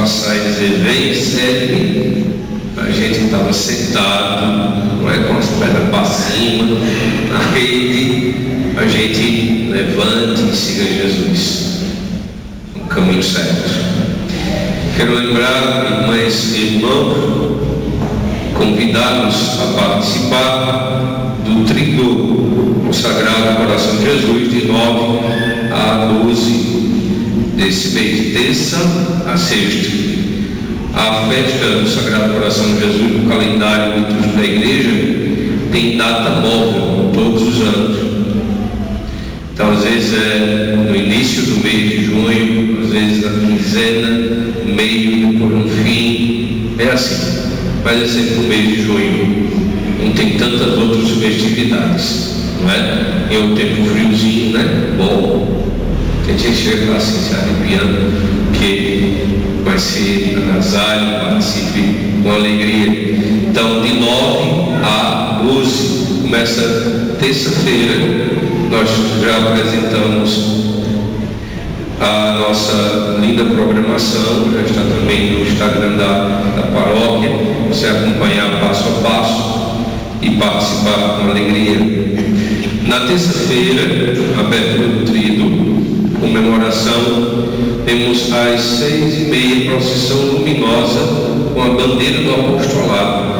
passar e dizer: vem, serve, a gente estava sentado, não é, com as pernas para cima, na rede, a gente levante e siga Jesus, no caminho certo. Quero lembrar, irmãs e irmãos, convidados a participar do Triduo, o Sagrado Coração de Jesus, de 9 a 12 desse mês, de terça a sexta. A festa do Sagrado Coração de Jesus no calendário litúrgico da Igreja tem data móvel todos os anos. Então, às vezes é no início do mês de junho, às vezes na quinzena, no meio, depois no fim, é assim. Mas é sempre no mês de junho, não tem tantas outras festividades, não é? E é um tempo friozinho, né? Bom, tem gente que chega lá assim, se arrepiando, que vai ser agasalho, participe com alegria. Então, de 9 a 12, começa terça-feira, nós já apresentamos a nossa linda programação, já está também no Instagram da paróquia, você acompanhar passo a passo e participar com alegria. Na terça-feira, abertura do Tríduo, comemoração, temos às 6h30 procissão luminosa com a bandeira do apostolado.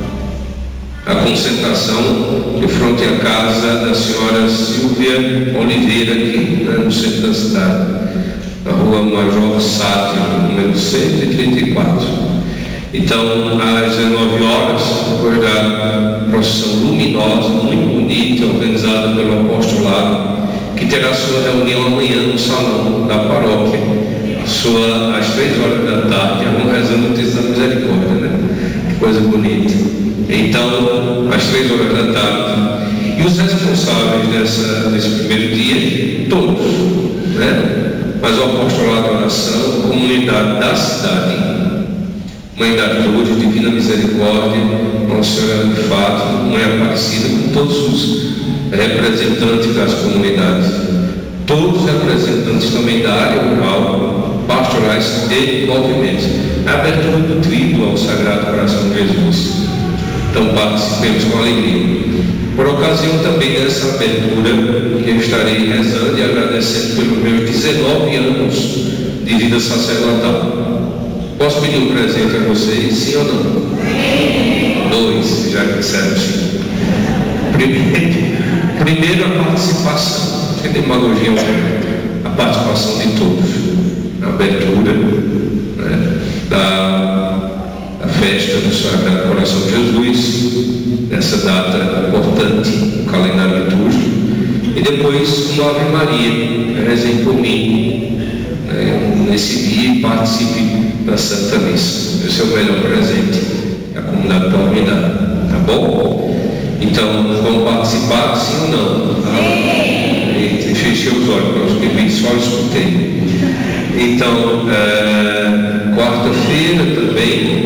A concentração de frente à casa da senhora Silvia Oliveira, aqui, né, no centro da cidade, na rua Major Sátiro, número 134. Então, às 19 horas, depois da procissão luminosa, muito bonita, organizada pelo apostolado, que terá sua reunião amanhã no salão da paróquia, às 3 horas da tarde, rezando o texto da misericórdia, né? Que coisa bonita. Então, às 3 horas da tarde, e os responsáveis desse primeiro dia, todos, né? Mas o apostolado da oração, a comunidade da cidade, Mãe da Cruz, Divina Misericórdia, Nossa Senhora de Fátima, Mãe Aparecida, com todos os representantes das comunidades, todos os representantes também da área rural, pastorais e movimentos. A abertura do Tríduo ao Sagrado Coração de Jesus. Então participemos com alegria. Por ocasião também dessa abertura, que eu estarei rezando e agradecendo pelos meus 19 anos de vida sacerdotal. Posso pedir um presente a vocês, sim ou não? 2, já que disseram sim. Primeiro a participação, sem demagogia, a participação de todos, a abertura, né, da festa do Sagrado Coração de Jesus, nessa data importante no calendário litúrgico, e depois uma Ave Maria, rezem por mim, né, nesse dia, e participe da Santa Missa. Esse é o melhor presente que a comunidade pode me dar, tá bom? Então, vamos participar, sim ou não? Eita, fechei os olhos, para os que vi, só escutei. Então, quarta-feira também,